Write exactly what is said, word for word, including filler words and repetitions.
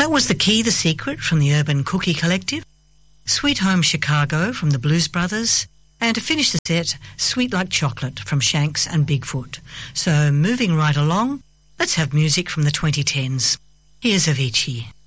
That was The Key, The Secret from the Urban Cookie Collective, Sweet Home Chicago from the Blues Brothers, and to finish the set, Sweet Like Chocolate from Shanks and Bigfoot. So moving right along, let's have music from the twenty tens. Here's Avicii.